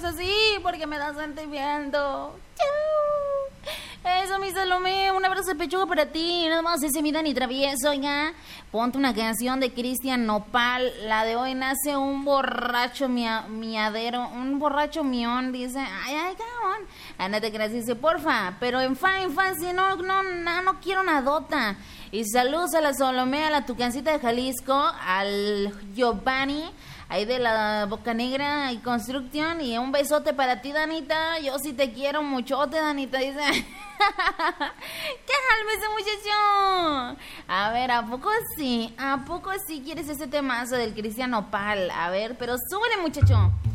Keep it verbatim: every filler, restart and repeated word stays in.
así porque me da sentimiento. Eso, mi Salomé, un abrazo de pechuga para ti. Nada más ese mi Dani travieso, ya. Ponte una canción de Cristian Nopal. La de hoy nace un borracho mia, miadero. Un borracho mión, dice. Ay, ay, cabrón. Andate que dice, porfa. Pero en fa, en fa, si no, no, no, no quiero nadota. Y saludos a la Salomé, a la Tucancita de Jalisco, al Giovanni, ahí de la Boca Negra y Construcción. Y un besote para ti, Danita. Yo sí te quiero muchote, Danita, dice. ¡Cálmese, muchacho! A ver, ¿a poco sí? ¿A poco sí quieres ese temazo del Cristian Nopal? A ver, pero súbele, muchacho.